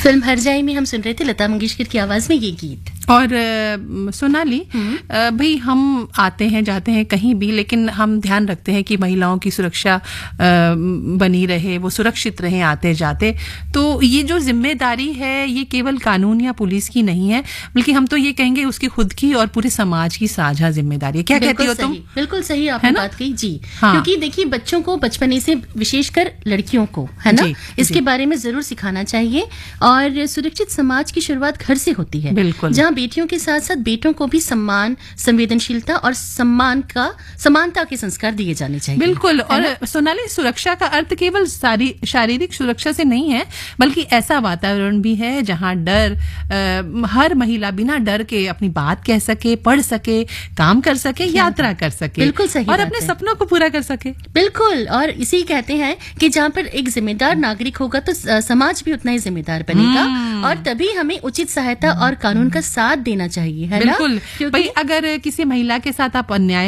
Film हर जाई में हम सुन रहे थे लता मंगेशकर की आवाज में ये गीत। और सोनाली, भाई हम आते हैं जाते हैं कहीं भी, लेकिन हम ध्यान रखते हैं कि महिलाओं की सुरक्षा बनी रहे, वो सुरक्षित रहें आते जाते। तो ये जो जिम्मेदारी है ये केवल कानून या पुलिस की नहीं है, बल्कि हम तो ये कहेंगे उसकी खुद की और पूरे समाज की साझा जिम्मेदारी है। क्या कहती हो तुम? बिल्कुल सही आपने बात कही जी। हाँ। क्योंकि देखिए बच्चों को बचपने से, विशेषकर लड़कियों को, है ना, इसके बारे में जरूर सिखाना चाहिए। और सुरक्षित समाज की शुरुआत घर से होती है। बिल्कुल। जहाँ बेटियों के साथ साथ बेटों को भी सम्मान, संवेदनशीलता और समानता के संस्कार दिए जाने चाहिए। बिल्कुल। और सोनाली, सुरक्षा का अर्थ केवल शारीरिक सुरक्षा से नहीं है, बल्कि ऐसा वातावरण भी है जहाँ हर महिला बिना डर के अपनी बात कह सके, पढ़ सके, काम कर सके, यात्रा कर सके। बिल्कुल सही। और अपने सपनों को पूरा कर सके। बिल्कुल। और इसी कहते हैं कि जहाँ पर एक जिम्मेदार नागरिक होगा तो समाज भी उतना ही जिम्मेदार बनेगा। और तभी हमें उचित सहायता और कानून का साथ देना चाहिए, है ना? बिल्कुल। भाई अगर किसी महिला के साथ आप अन्याय